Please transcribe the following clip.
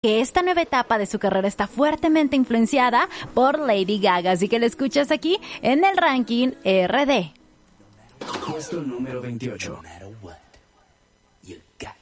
que esta nueva etapa de su carrera está fuertemente influenciada por Lady Gaga. Así que la escuchas aquí en el ranking RD. Puesto número 28.